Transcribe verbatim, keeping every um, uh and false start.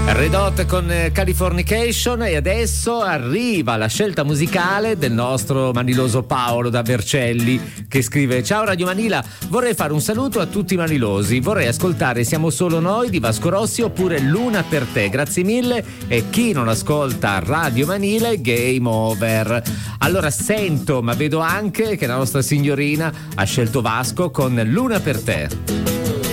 Red Hot con Californication, e adesso arriva la scelta musicale del nostro maniloso Paolo da Vercelli, che scrive: ciao Radio Manila, vorrei fare un saluto a tutti i manilosi, vorrei ascoltare Siamo solo noi di Vasco Rossi oppure Luna per te, grazie mille, e chi non ascolta Radio Manila è game over. Allora sento, ma vedo anche che la nostra signorina ha scelto Vasco con Luna per te.